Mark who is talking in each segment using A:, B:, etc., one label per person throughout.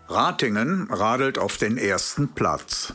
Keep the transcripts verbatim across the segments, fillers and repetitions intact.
A: Ratingen radelt auf den ersten Platz.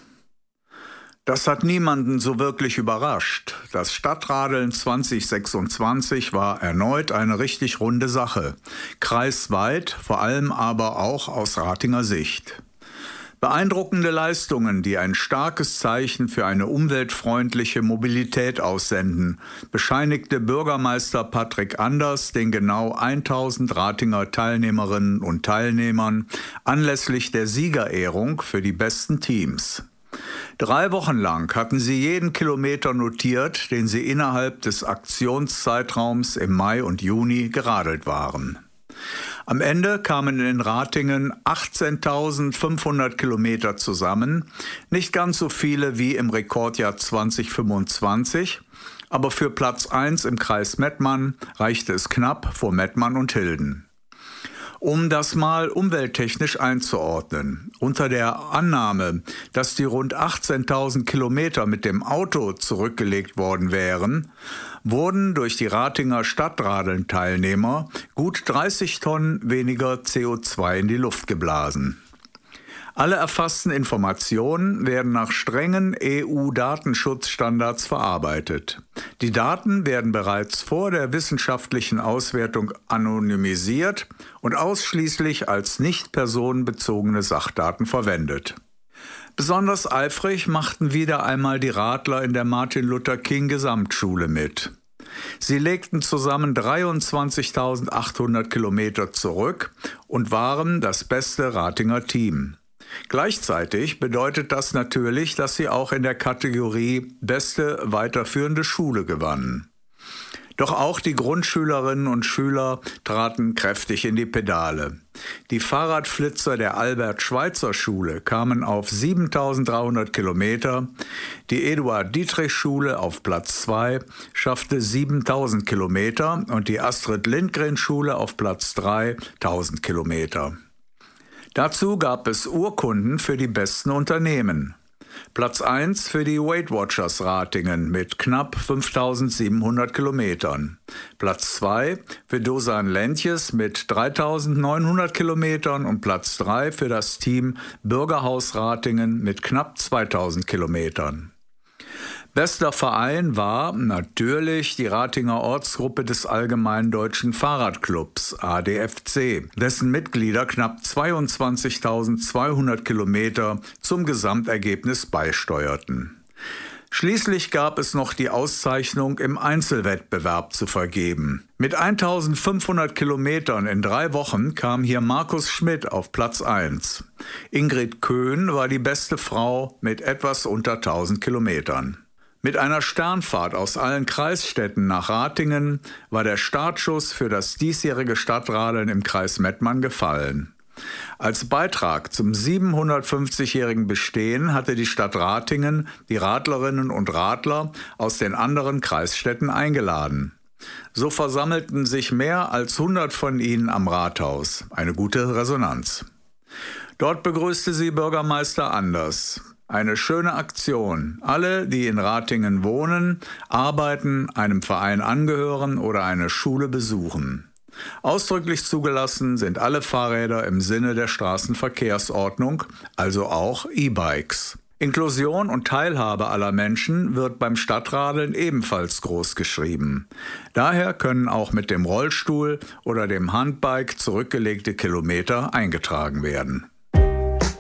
A: Das hat niemanden so wirklich überrascht. Das Stadtradeln zwanzig sechsundzwanzig war erneut eine richtig runde Sache. Kreisweit, vor allem aber auch aus Ratinger Sicht. Beeindruckende Leistungen, die ein starkes Zeichen für eine umweltfreundliche Mobilität aussenden, bescheinigte Bürgermeister Patrick Anders den genau tausend Ratinger Teilnehmerinnen und Teilnehmern anlässlich der Siegerehrung für die besten Teams. Drei Wochen lang hatten sie jeden Kilometer notiert, den sie innerhalb des Aktionszeitraums im Mai und Juni geradelt waren. Am Ende kamen in Ratingen achtzehntausendfünfhundert Kilometer zusammen, nicht ganz so viele wie im Rekordjahr zwanzig fünfundzwanzig, aber für Platz eins im Kreis Mettmann reichte es knapp vor Mettmann und Hilden. Um das mal umwelttechnisch einzuordnen, unter der Annahme, dass die rund achtzehntausend Kilometer mit dem Auto zurückgelegt worden wären, wurden durch die Ratinger Stadtradeln-Teilnehmer gut dreißig Tonnen weniger C O zwei in die Luft geblasen. Alle erfassten Informationen werden nach strengen E U-Datenschutzstandards verarbeitet. Die Daten werden bereits vor der wissenschaftlichen Auswertung anonymisiert und ausschließlich als nicht personenbezogene Sachdaten verwendet. Besonders eifrig machten wieder einmal die Radler in der Martin-Luther-King-Gesamtschule mit. Sie legten zusammen dreiundzwanzigtausendachthundert Kilometer zurück und waren das beste Ratinger Team. Gleichzeitig bedeutet das natürlich, dass sie auch in der Kategorie Beste weiterführende Schule gewannen. Doch auch die Grundschülerinnen und Schüler traten kräftig in die Pedale. Die Fahrradflitzer der Albert-Schweitzer-Schule kamen auf siebentausenddreihundert Kilometer, die Eduard-Dietrich-Schule auf Platz zwei schaffte siebentausend Kilometer und die Astrid-Lindgren-Schule auf Platz drei tausend Kilometer. Dazu gab es Urkunden für die besten Unternehmen. Platz eins für die Weight Watchers Ratingen mit knapp fünftausendsiebenhundert Kilometern. Platz zwei für Dosan Lentjes mit dreitausendneunhundert Kilometern und Platz drei für das Team Bürgerhaus Ratingen mit knapp zweitausend Kilometern. Bester Verein war natürlich die Ratinger Ortsgruppe des Allgemeinen Deutschen Fahrradclubs A D F C, dessen Mitglieder knapp zweiundzwanzigtausendzweihundert Kilometer zum Gesamtergebnis beisteuerten. Schließlich gab es noch die Auszeichnung im Einzelwettbewerb zu vergeben. Mit eintausendfünfhundert Kilometern in drei Wochen kam hier Markus Schmidt auf Platz eins. Ingrid Köhn war die beste Frau mit etwas unter tausend Kilometern. Mit einer Sternfahrt aus allen Kreisstädten nach Ratingen war der Startschuss für das diesjährige Stadtradeln im Kreis Mettmann gefallen. Als Beitrag zum siebenhundertfünfzigjährigen Bestehen hatte die Stadt Ratingen die Radlerinnen und Radler aus den anderen Kreisstädten eingeladen. So versammelten sich mehr als hundert von ihnen am Rathaus. Eine gute Resonanz. Dort begrüßte sie Bürgermeister Anders. Eine schöne Aktion. Alle, die in Ratingen wohnen, arbeiten, einem Verein angehören oder eine Schule besuchen. Ausdrücklich zugelassen sind alle Fahrräder im Sinne der Straßenverkehrsordnung, also auch E-Bikes. Inklusion und Teilhabe aller Menschen wird beim Stadtradeln ebenfalls groß geschrieben. Daher können auch mit dem Rollstuhl oder dem Handbike zurückgelegte Kilometer eingetragen werden.